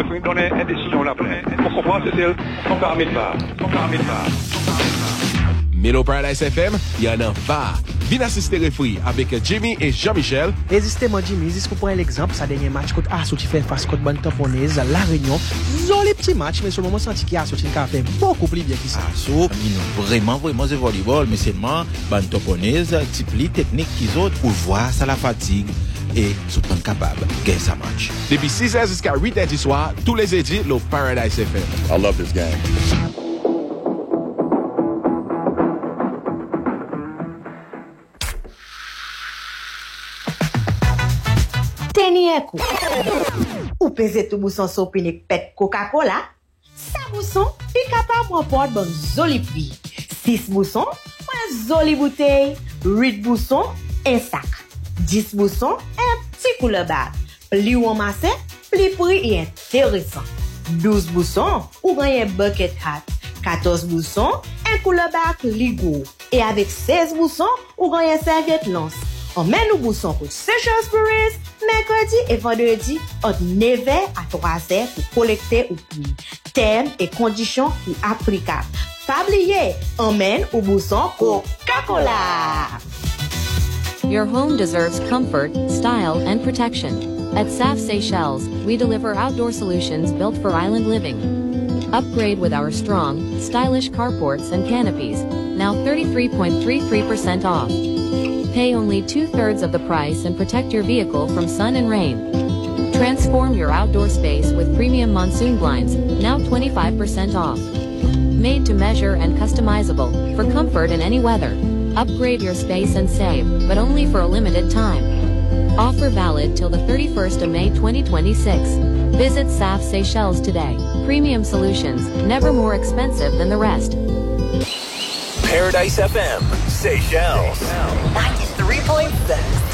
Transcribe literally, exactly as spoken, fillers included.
Il faut donner une décision là après. Pour comprendre, c'est son permis de bar. Son permis de bar. Melo Paradise F M, il y en a pas. Viens assister le free avec Jimmy et Jean-Michel. Résistez-moi, Jimmy. Est-ce que vous prenez l'exemple, ça dernier match contre Asso qui fait face contre Bonne Tamponnaise, La Réunion. Ils ont les petits matchs, mais sur le moment, senti qu'il y a Asso qui a fait beaucoup plus bien que ça. Asso, ils ont vraiment, vraiment de volleyball, mais seulement Bonne Tamponnaise, type li technique qu'ils ont, pour voir ça la fatigue et se prendre capable de gagner sa match. Depuis six heures jusqu'à huit heures du soir, tous les jeudis, le Paradise F M. I love this game. Tenieku. Ou pese tout bousson sopinik pet Coca-Cola, sa bousson pi capable remporte bon joli prix. six boussons, un joli bouteille, huit boussons, un sac. dix boussons, un petit couleur bag. Plus ou masse, plus prix est intéressant. douze boussons, ou gagne bucket hat. quatorze boussons, un couleur bag ligo. Et avec seize boussons, ou gagne serviette lance. On met nos boussons pour Seychelles Paris, mercredi et vendredi, entre neuf heures à trois heures pour collecter ou prix. Termes et conditions ou applicables. Pas oublier, emmène au bousson Coca-Cola. Your home deserves comfort, style, and protection. At S A F Seychelles, we deliver outdoor solutions built for island living. Upgrade with our strong, stylish carports and canopies, now thirty-three point three three percent off. Pay only two-thirds of the price and protect your vehicle from sun and rain. Transform your outdoor space with premium monsoon blinds, now twenty-five percent off. Made to measure and customizable, for comfort in any weather. Upgrade your space and save, but only for a limited time. Offer valid till the thirty-first of May twenty twenty-six. Visit S A F Seychelles today. Premium solutions, never more expensive than the rest. Paradise F M, Seychelles. ninety-three point six.